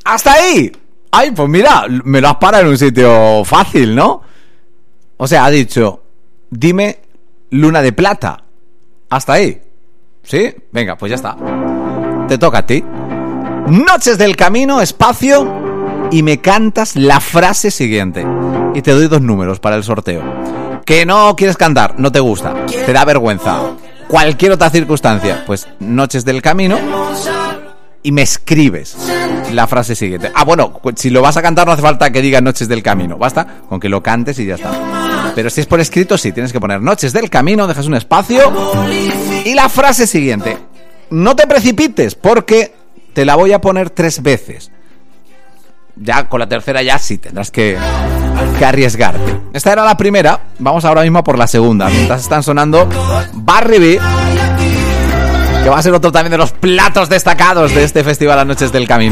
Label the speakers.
Speaker 1: ¡Hasta ahí! Ay, pues mira, me lo has parado en un sitio fácil, ¿no? O sea, ha dicho, dime luna de plata. Hasta ahí. ¿Sí? Venga, pues ya está. Te toca a ti. Noches del Camino, espacio, y me cantas la frase siguiente. Y te doy 2 números para el sorteo. Que no quieres cantar, no te gusta, te da vergüenza. Cualquier otra circunstancia, pues Noches del Camino, y me escribes la frase siguiente. Ah, bueno, si lo vas a cantar no hace falta que digas Noches del Camino, basta con que lo cantes y ya está. Pero si es por escrito, sí, tienes que poner Noches del Camino, dejas un espacio y la frase siguiente. No te precipites, porque te la voy a poner 3 veces. Ya con la tercera ya sí tendrás que arriesgarte. Esta era la primera, vamos ahora mismo por la segunda. Mientras están sonando Barry B, que va a ser otro también de los platos destacados de este festival Las Noches del Camino.